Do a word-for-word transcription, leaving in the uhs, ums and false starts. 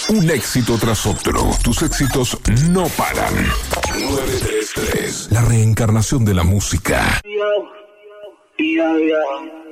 Un éxito tras otro. Tus éxitos no paran. nueve tres tres. La reencarnación de la música. Yo, yo, yo.